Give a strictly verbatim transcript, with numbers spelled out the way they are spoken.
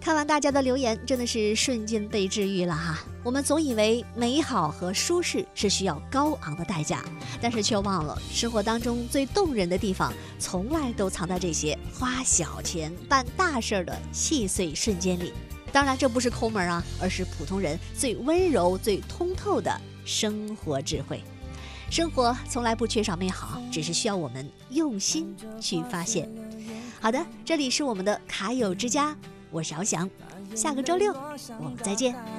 看完大家的留言，真的是瞬间被治愈了哈。我们总以为美好和舒适是需要高昂的代价，但是却忘了生活当中最动人的地方，从来都藏在这些花小钱办大事的细碎瞬间里。当然这不是抠门啊，而是普通人最温柔最通透的生活智慧。生活从来不缺少美好，只是需要我们用心去发现。好的，这里是我们的卡友之家，我是翱翔，下个周六我们再见。